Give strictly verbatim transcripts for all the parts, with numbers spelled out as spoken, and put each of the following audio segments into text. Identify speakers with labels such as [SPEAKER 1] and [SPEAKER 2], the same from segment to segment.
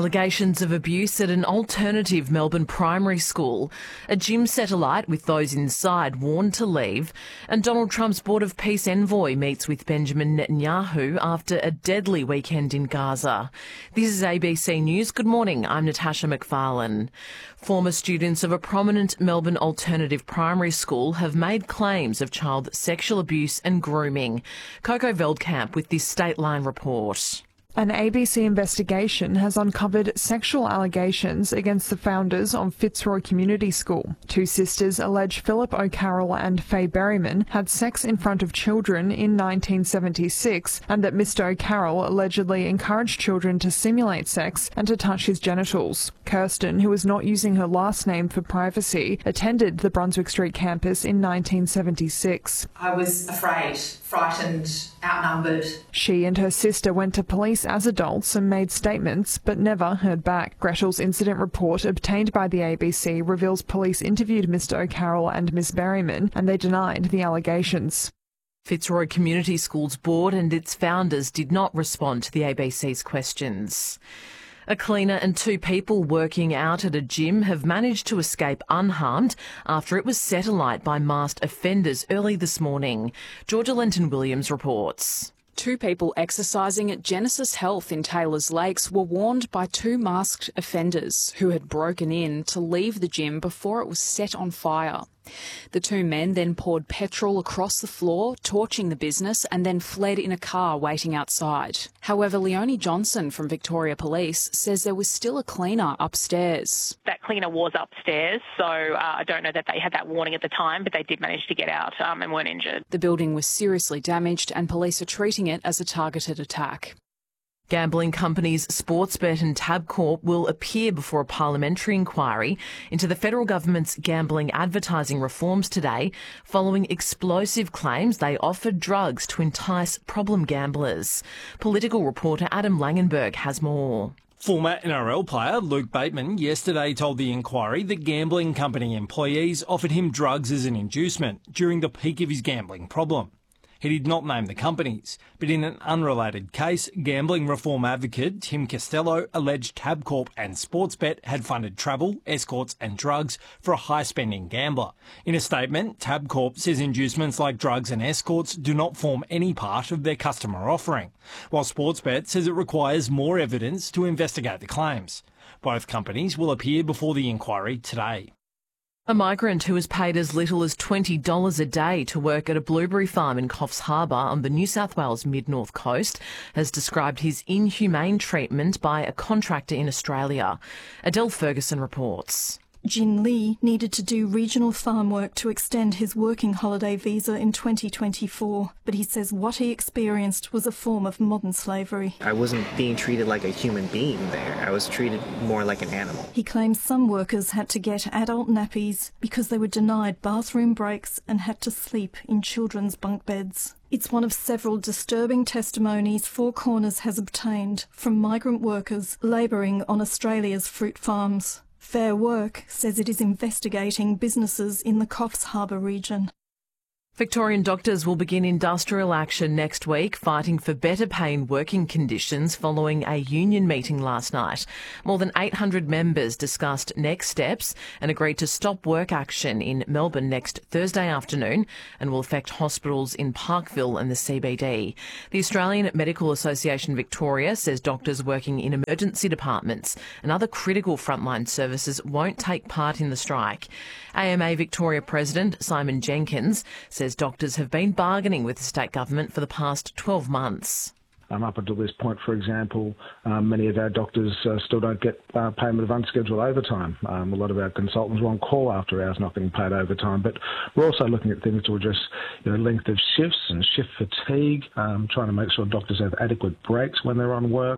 [SPEAKER 1] Allegations of abuse at an alternative Melbourne primary school. A gym set alight with those inside warned to leave. And Donald Trump's Board of Peace envoy meets with Benjamin Netanyahu after a deadly weekend in Gaza. This is A B C News. Good morning. I'm Natasha McFarlane. Former students of a prominent Melbourne alternative primary school have made claims of child sexual abuse and grooming. Coco Veldkamp with this State Line report.
[SPEAKER 2] An A B C investigation has uncovered sexual allegations against the founders of Fitzroy Community School. Two sisters allege Philip O'Carroll and Faye Berryman had sex in front of children in nineteen seventy-six, and that Mister O'Carroll allegedly encouraged children to simulate sex and to touch his genitals. Kirsten, who was not using her last name for privacy, attended the Brunswick Street campus in nineteen seventy-six.
[SPEAKER 3] I was afraid, frightened, outnumbered.
[SPEAKER 2] She and her sister went to police as adults and made statements but never heard back. Grettel's incident report obtained by the A B C reveals police interviewed Mister O'Carroll and Miss Berryman and they denied the allegations.
[SPEAKER 1] Fitzroy Community Schools Board and its founders did not respond to the A B C's questions. A cleaner and two people working out at a gym have managed to escape unharmed after it was set alight by masked offenders early this morning. Georgia Lenton-Williams reports.
[SPEAKER 4] Two people exercising at Genesis Health in Taylors Lakes were warned by two masked offenders who had broken in to leave the gym before it was set on fire. The two men then poured petrol across the floor, torching the business, and then fled in a car waiting outside. However, Leonie Johnson from Victoria Police says there was still a cleaner upstairs.
[SPEAKER 5] That cleaner was upstairs, so uh, I don't know that they had that warning at the time, but they did manage to get out um, and weren't injured.
[SPEAKER 4] The building was seriously damaged and police are treating it as a targeted attack.
[SPEAKER 1] Gambling companies Sportsbet and Tabcorp will appear before a parliamentary inquiry into the federal government's gambling advertising reforms today, following explosive claims they offered drugs to entice problem gamblers. Political reporter Adam Langenberg has more.
[SPEAKER 6] Former N R L player Luke Bateman yesterday told the inquiry that gambling company employees offered him drugs as an inducement during the peak of his gambling problem. He did not name the companies, but in an unrelated case, gambling reform advocate Tim Costello alleged Tabcorp and Sportsbet had funded travel, escorts and drugs for a high-spending gambler. In a statement, Tabcorp says inducements like drugs and escorts do not form any part of their customer offering, while Sportsbet says it requires more evidence to investigate the claims. Both companies will appear before the inquiry today.
[SPEAKER 1] A migrant who was paid as little as twenty dollars a day to work at a blueberry farm in Coffs Harbour on the New South Wales mid-north coast has described his inhumane treatment by a contractor in Australia. Adele Ferguson reports.
[SPEAKER 7] Jin Lee needed to do regional farm work to extend his working holiday visa in twenty twenty-four, but he says what he experienced was a form of modern slavery.
[SPEAKER 8] I wasn't being treated like a human being there. I was treated more like an animal.
[SPEAKER 7] He claims some workers had to get adult nappies because they were denied bathroom breaks and had to sleep in children's bunk beds. It's one of several disturbing testimonies Four Corners has obtained from migrant workers labouring on Australia's fruit farms. Fair Work says it is investigating businesses in the Coffs Harbour region.
[SPEAKER 1] Victorian doctors will begin industrial action next week, fighting for better pay and working conditions following a union meeting last night. More than eight hundred members discussed next steps and agreed to stop work action in Melbourne next Thursday afternoon and will affect hospitals in Parkville and the C B D. The Australian Medical Association Victoria says doctors working in emergency departments and other critical frontline services won't take part in the strike. A M A Victoria President Simon Jenkins says doctors have been bargaining with the state government for the past twelve months.
[SPEAKER 9] Um, up until this point, for example, um, many of our doctors uh, still don't get uh, payment of unscheduled overtime. Um, a lot of our consultants are on call after hours, not getting paid overtime. But we're also looking at things to address you know, length of shifts and shift fatigue, um, trying to make sure doctors have adequate breaks when they're on work.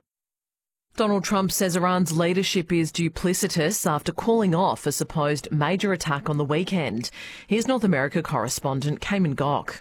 [SPEAKER 1] Donald Trump says Iran's leadership is duplicitous after calling off a supposed major attack on the weekend. Here's North America correspondent Cayman Gok.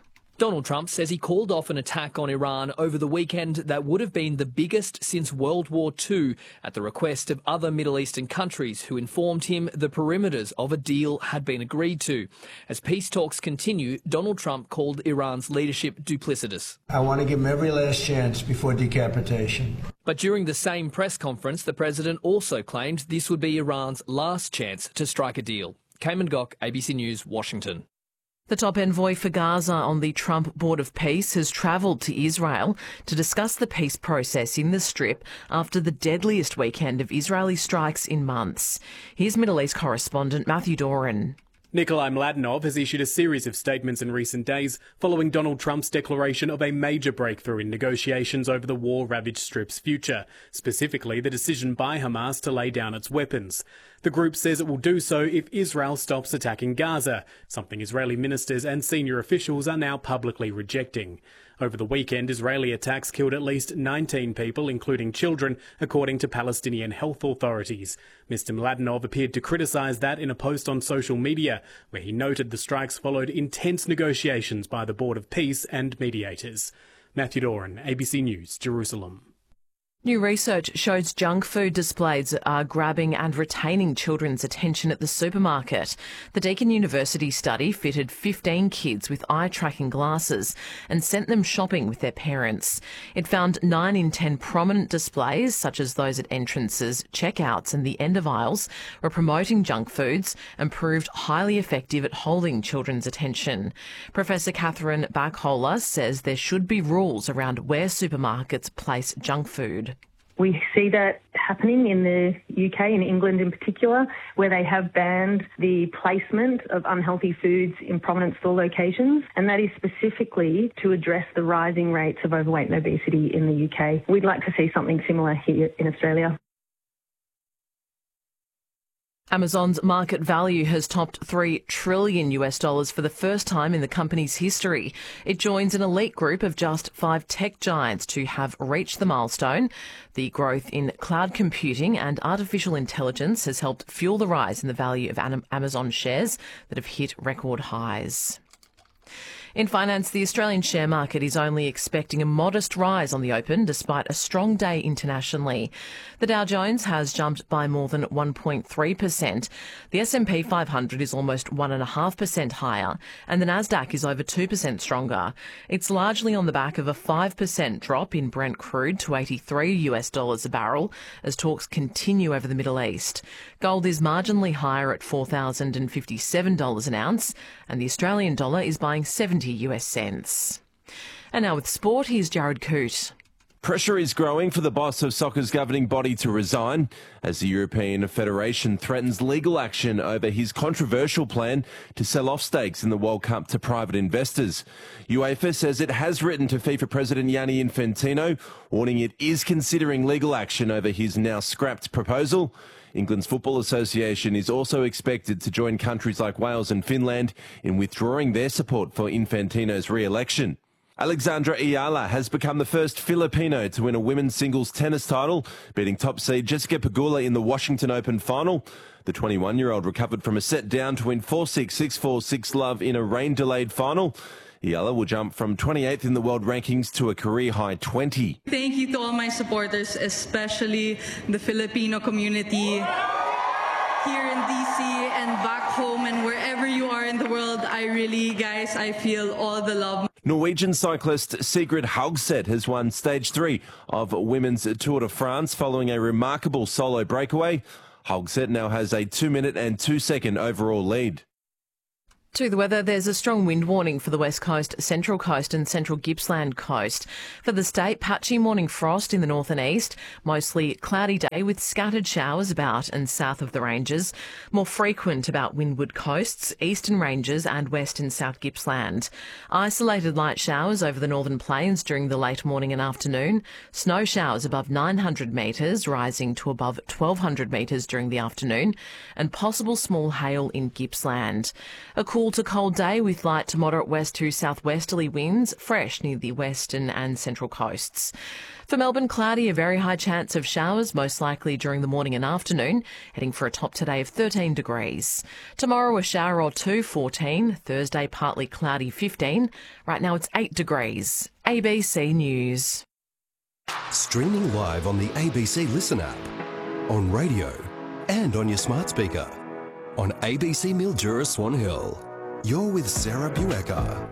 [SPEAKER 10] Donald Trump says he called off an attack on Iran over the weekend that would have been the biggest since World War Two at the request of other Middle Eastern countries who informed him the perimeters of a deal had been agreed to. As peace talks continue, Donald Trump called Iran's leadership duplicitous.
[SPEAKER 11] I want to give him every last chance before decapitation.
[SPEAKER 10] But during the same press conference, the president also claimed this would be Iran's last chance to strike a deal. Cayman Gok, A B C News, Washington.
[SPEAKER 1] The top envoy for Gaza on the Trump Board of Peace has travelled to Israel to discuss the peace process in the Strip after the deadliest weekend of Israeli strikes in months. Here's Middle East correspondent Matthew Doran.
[SPEAKER 12] Nikolai Mladenov has issued a series of statements in recent days following Donald Trump's declaration of a major breakthrough in negotiations over the war-ravaged Strip's future, specifically the decision by Hamas to lay down its weapons. The group says it will do so if Israel stops attacking Gaza, something Israeli ministers and senior officials are now publicly rejecting. Over the weekend, Israeli attacks killed at least nineteen people, including children, according to Palestinian health authorities. Mister Mladenov appeared to criticise that in a post on social media, where he noted the strikes followed intense negotiations by the Board of Peace and mediators. Matthew Doran, A B C News, Jerusalem.
[SPEAKER 1] New research shows junk food displays are grabbing and retaining children's attention at the supermarket. The Deakin University study fitted fifteen kids with eye-tracking glasses and sent them shopping with their parents. It found nine in ten prominent displays, such as those at entrances, checkouts and the end of aisles, were promoting junk foods and proved highly effective at holding children's attention. Professor Catherine Backholer says there should be rules around where supermarkets place junk food.
[SPEAKER 13] We see that happening in the U K, in England in particular, where they have banned the placement of unhealthy foods in prominent store locations, and that is specifically to address the rising rates of overweight and obesity in the U K. We'd like to see something similar here in Australia.
[SPEAKER 1] Amazon's market value has topped three trillion US dollars for the first time in the company's history. It joins an elite group of just five tech giants to have reached the milestone. The growth in cloud computing and artificial intelligence has helped fuel the rise in the value of Amazon shares that have hit record highs. In finance, the Australian share market is only expecting a modest rise on the open despite a strong day internationally. The Dow Jones has jumped by more than one point three percent. The S and P five hundred is almost one point five percent higher, and the Nasdaq is over two percent stronger. It's largely on the back of a five percent drop in Brent crude to eighty-three US dollars a barrel as talks continue over the Middle East. Gold is marginally higher at four thousand fifty-seven dollars an ounce, and the Australian dollar is buying seventy US cents. And now with sport, here's Jared Coote.
[SPEAKER 14] Pressure is growing for the boss of soccer's governing body to resign as the European Federation threatens legal action over his controversial plan to sell off stakes in the World Cup to private investors. UEFA says it has written to FIFA President Gianni Infantino, warning it is considering legal action over his now scrapped proposal. England's Football Association is also expected to join countries like Wales and Finland in withdrawing their support for Infantino's re-election. Alexandra Ayala has become the first Filipino to win a women's singles tennis title, beating top seed Jessica Pegula in the Washington Open final. The twenty-one-year-old recovered from a set down to win four six, six four, six love in a rain-delayed final. Ayala will jump from twenty-eighth in the world rankings to a career-high twenty.
[SPEAKER 15] Thank you to all my supporters, especially the Filipino community here in D C and back home and wherever you are in the world. I really, guys, I feel all the love.
[SPEAKER 14] Norwegian cyclist Sigrid Haugseth has won stage three of Women's Tour de France following a remarkable solo breakaway. Haugseth now has a two minute and two second overall lead.
[SPEAKER 1] To the weather, there's a strong wind warning for the West Coast, Central Coast and Central Gippsland Coast. For the state, patchy morning frost in the north and east, mostly cloudy day with scattered showers about and south of the ranges, more frequent about windward coasts, eastern ranges and west and south Gippsland. Isolated light showers over the northern plains during the late morning and afternoon, snow showers above nine hundred metres, rising to above twelve hundred metres during the afternoon, and possible small hail in Gippsland. A cool cool to cold day with light to moderate west to southwesterly winds, fresh near the western and central coasts. For Melbourne, cloudy, a very high chance of showers, most likely during the morning and afternoon, heading for a top today of thirteen degrees. Tomorrow, a shower or two, fourteen. Thursday, partly cloudy, fifteen. Right now, it's eight degrees. A B C News.
[SPEAKER 16] Streaming live on the A B C Listen app, on radio and on your smart speaker. On A B C Mildura Swan Hill. You're with Sarah Buecker.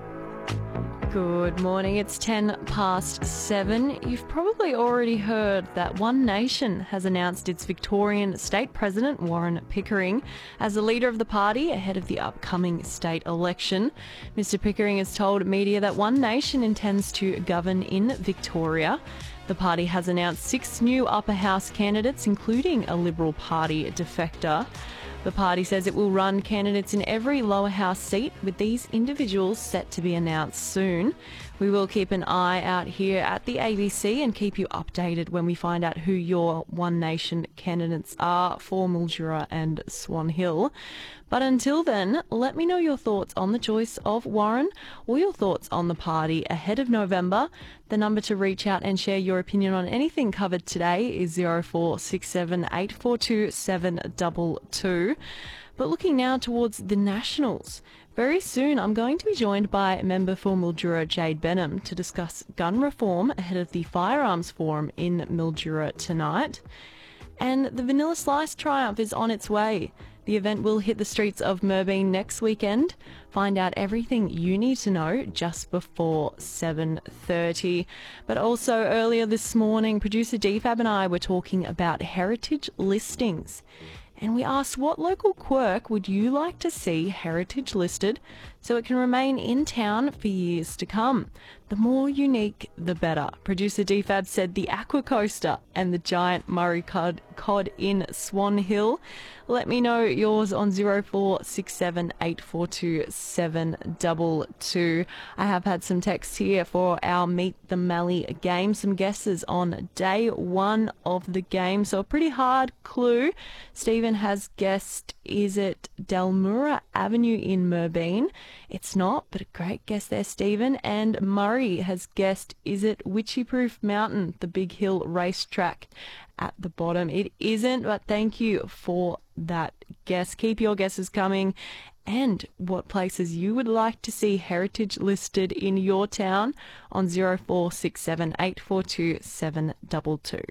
[SPEAKER 17] Good morning. It's ten past seven. You've probably already heard that One Nation has announced its Victorian State President, Warren Pickering, as the leader of the party ahead of the upcoming state election. Mister Pickering has told media that One Nation intends to govern in Victoria. The party has announced six new upper house candidates, including a Liberal Party defector. The party says it will run candidates in every lower house seat, with these individuals set to be announced soon. We will keep an eye out here at the A B C and keep you updated when we find out who your One Nation candidates are for Mildura and Swan Hill. But until then, let me know your thoughts on the choice of Warren or your thoughts on the party ahead of November. The number to reach out and share your opinion on anything covered today is zero four six seven eight four two seven two two. But looking now towards the Nationals. Very soon I'm going to be joined by member for Mildura Jade Benham to discuss gun reform ahead of the Firearms Forum in Mildura tonight. And the Vanilla Slice Triumph is on its way. The event will hit the streets of Moorabool next weekend. Find out everything you need to know just before seven thirty. But also earlier this morning, producer D Fab and I were talking about heritage listings. And we asked, what local quirk would you like to see heritage listed so it can remain in town for years to come? The more unique, the better. Producer D Fab said the Aqua Coaster and the giant Murray cod, cod in Swan Hill. Let me know yours on zero four six seven eight four two seven two two. I have had some texts here for our Meet the Mallee game, some guesses on day one of the game. So a pretty hard clue. Stephen has guessed, is it Delmura Avenue in Moorabool? It's not, but a great guess there, Stephen. And Murray has guessed, is it Witchyproof Mountain, the Big Hill racetrack at the bottom? It isn't, but thank you for that guess. Keep your guesses coming. And what places you would like to see heritage listed in your town on zero four six seven eight four two seven two two.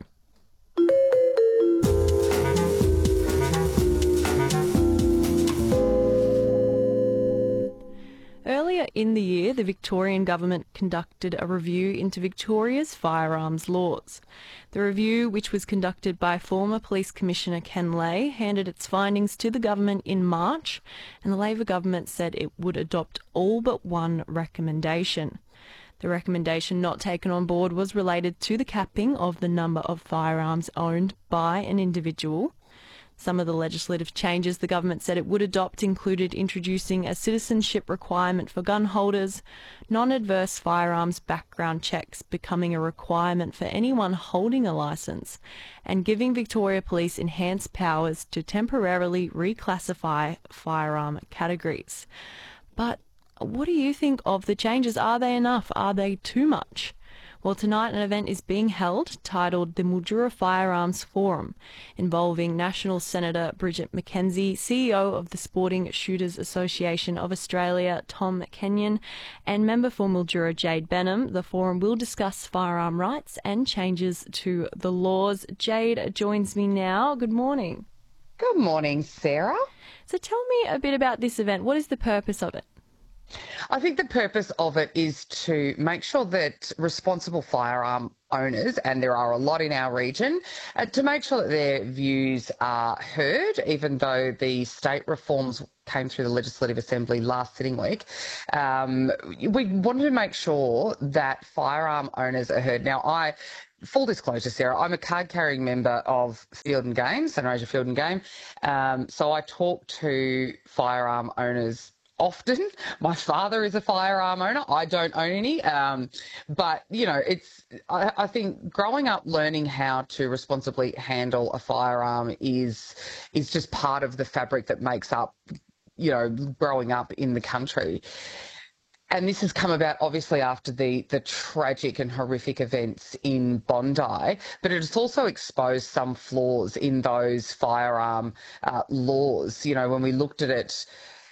[SPEAKER 17] Earlier in the year, the Victorian government conducted a review into Victoria's firearms laws. The review, which was conducted by former Police Commissioner Ken Lay, handed its findings to the government in March, and the Labor government said it would adopt all but one recommendation. The recommendation not taken on board was related to the capping of the number of firearms owned by an individual. Some of the legislative changes the government said it would adopt included introducing a citizenship requirement for gun holders, non-adverse firearms background checks becoming a requirement for anyone holding a licence, and giving Victoria Police enhanced powers to temporarily reclassify firearm categories. But what do you think of the changes? Are they enough? Are they too much? Well, tonight an event is being held titled the Mildura Firearms Forum, involving National Senator Bridget McKenzie, C E O of the Sporting Shooters Association of Australia, Tom Kenyon, and member for Mildura Jade Benham. The forum will discuss firearm rights and changes to the laws. Jade joins me now. Good morning.
[SPEAKER 18] Good morning, Sarah.
[SPEAKER 17] So tell me a bit about this event. What is the purpose of it?
[SPEAKER 18] I think the purpose of it is to make sure that responsible firearm owners, and there are a lot in our region, uh, to make sure that their views are heard, even though the state reforms came through the Legislative Assembly last sitting week. Um, we wanted to make sure that firearm owners are heard. Now, I... Full disclosure, Sarah, I'm a card-carrying member of Field and Game, Sunraysia Field and Game, um, so I talk to firearm owners often. My father is a firearm owner. I don't own any. Um, but, you know, it's, I, I think growing up learning how to responsibly handle a firearm is, is just part of the fabric that makes up you know, growing up in the country. And this has come about obviously after the, the tragic and horrific events in Bondi, but it has also exposed some flaws in those firearm uh, laws. You know, when we looked at it,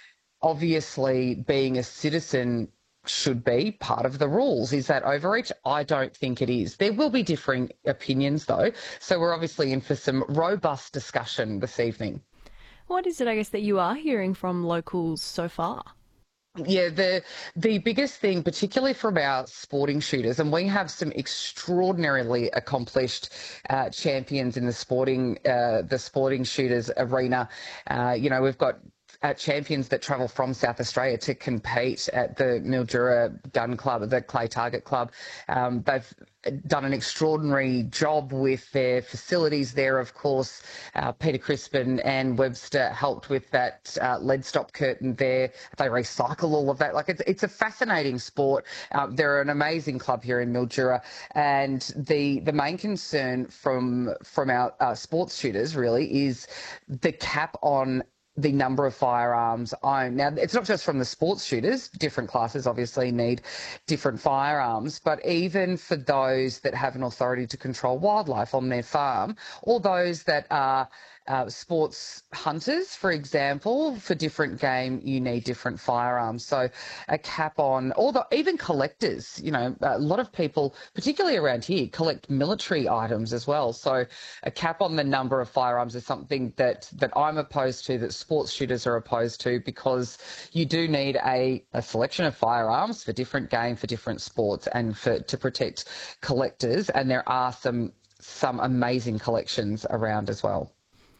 [SPEAKER 18] obviously being a citizen should be part of the rules. Is that overreach? I don't think it is. There will be differing opinions though, so we're obviously in for some robust discussion this evening.
[SPEAKER 17] What is it, I guess, that you are hearing from locals so far?
[SPEAKER 18] Yeah, the the biggest thing, particularly from our sporting shooters, and we have some extraordinarily accomplished uh, champions in the sporting uh, the sporting shooters arena. Uh, you know, we've got Uh, champions that travel from South Australia to compete at the Mildura Gun Club, the Clay Target Club. Um, they've done an extraordinary job with their facilities there, of course. Uh, Peter Crispin and Webster helped with that uh, lead stop curtain there. They recycle all of that. Like, it's, it's a fascinating sport. Uh, they're an amazing club here in Mildura. And the, the main concern from, from our uh, sports shooters really is the cap on the number of firearms owned. Now, it's not just from the sports shooters. Different classes obviously need different firearms, but even for those that have an authority to control wildlife on their farm, or those that are uh, sports hunters, for example, for different game, you need different firearms. So a cap on, or the, even collectors, you know, a lot of people, particularly around here, collect military items as well. So a cap on the number of firearms is something that, that I'm opposed to, that sports shooters are opposed to, because you do need a, a selection of firearms for different game, for different sports, and for to protect collectors. And there are some some amazing collections around as well.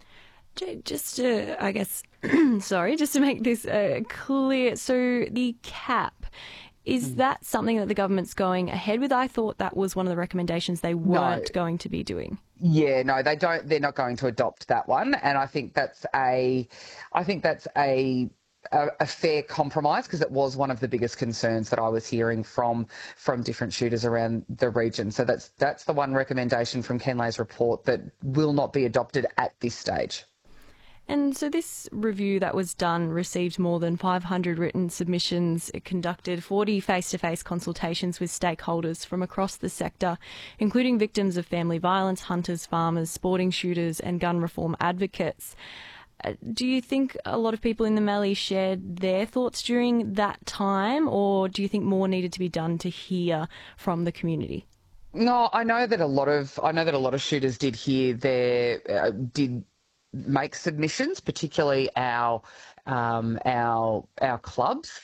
[SPEAKER 17] Just to, I guess, sorry, just to make this uh, clear, so the cap, is that something that the government's going ahead with? I thought that was one of the recommendations they weren't
[SPEAKER 18] No.
[SPEAKER 17] going to be doing.
[SPEAKER 18] Yeah, no, they don't. They're not going to adopt that one, and I think that's a, I think that's a. A, a fair compromise, because it was one of the biggest concerns that I was hearing from from different shooters around the region. So that's that's the one recommendation from Ken Lay's report that will not be adopted at this stage.
[SPEAKER 17] And so this review that was done received more than five hundred written submissions. It conducted forty face-to-face consultations with stakeholders from across the sector, including victims of family violence, hunters, farmers, sporting shooters and gun reform advocates. Uh, do you think a lot of people in the Mallee shared their thoughts during that time, or do you think more needed to be done to hear from the community?
[SPEAKER 18] No, I know that a lot of I know that a lot of shooters did hear their uh, did make submissions, particularly our um, our our clubs.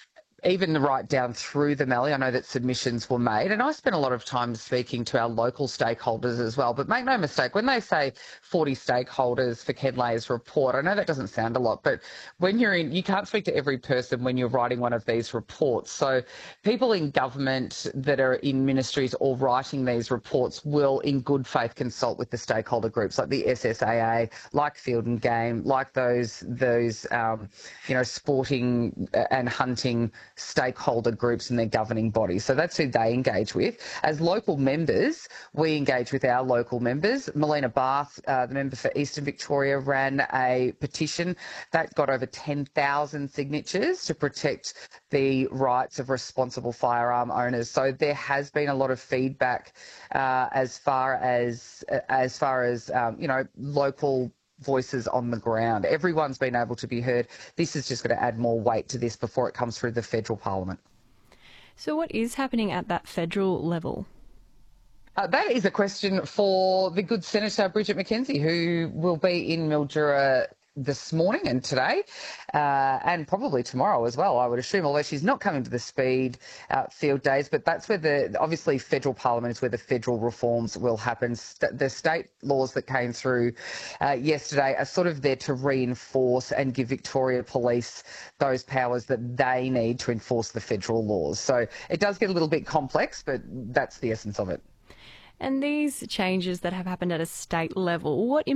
[SPEAKER 18] Even right down through the Mallee, I know that submissions were made, and I spent a lot of time speaking to our local stakeholders as well. But make no mistake, when they say forty stakeholders for Ken Lay's report, I know that doesn't sound a lot, but when you're in, you can't speak to every person when you're writing one of these reports. So people in government that are in ministries or writing these reports will, in good faith, consult with the stakeholder groups like the S S A A, like Field and Game, like those those um, you know sporting and hunting stakeholder groups and their governing bodies. So that's who they engage with. As local members, we engage with our local members. Melina Bath, uh, the member for Eastern Victoria, ran a petition that got over ten thousand signatures to protect the rights of responsible firearm owners. So there has been a lot of feedback uh, as far as uh, as far as um, you know local voices on the ground. Everyone's been able to be heard. This is just going to add more weight to this before it comes through the federal parliament.
[SPEAKER 17] So what is happening at that federal level?
[SPEAKER 18] Uh, that is a question for the good Senator Bridget McKenzie, who will be in Mildura this morning and today, uh, and probably tomorrow as well, I would assume, although she's not coming to the speed uh, field days. But that's where the, obviously, federal parliament is where the federal reforms will happen. St- the state laws that came through uh, yesterday are sort of there to reinforce and give Victoria Police those powers that they need to enforce the federal laws. So it does get a little bit complex, but that's the essence of it.
[SPEAKER 17] And these changes that have happened at a state level, what